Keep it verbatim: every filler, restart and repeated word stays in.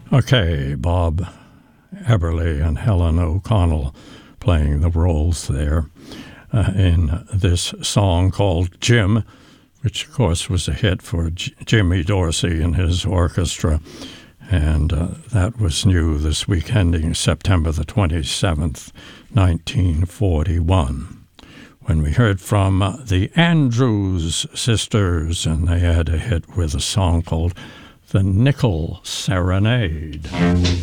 Okay, Bob Eberly and Helen O'Connell playing the roles there uh, in this song called Jim, which of course was a hit for J- Jimmy Dorsey and his orchestra. And uh, that was new this week, ending September the twenty-seventh, nineteen forty-one, when we heard from uh, the Andrews Sisters, and they had a hit with a song called The Nickel Serenade.